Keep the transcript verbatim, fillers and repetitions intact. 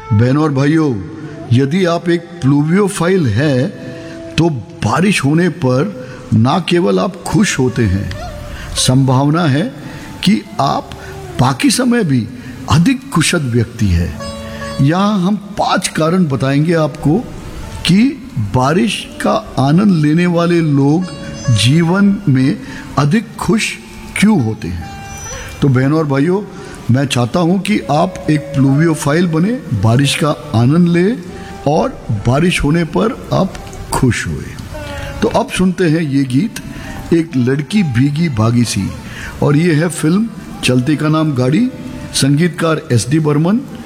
बहनों और भाइयों, यदि आप एक प्लूवियोफाइल हैं तो बारिश होने पर ना केवल आप खुश होते हैं, संभावना है कि आप बाकी समय भी अधिक कुशल व्यक्ति है। यहाँ हम पांच कारण बताएंगे आपको कि बारिश का आनंद लेने वाले लोग जीवन में अधिक खुश क्यों होते हैं। तो बहनों और भाइयों, मैं चाहता हूं कि आप एक प्लूवियोफाइल बने, बारिश का आनंद ले और बारिश होने पर आप खुश हुए। तो अब सुनते हैं ये गीत, एक लड़की भीगी भागी सी, और ये है फिल्म चलती का नाम गाड़ी, संगीतकार एस डी बर्मन,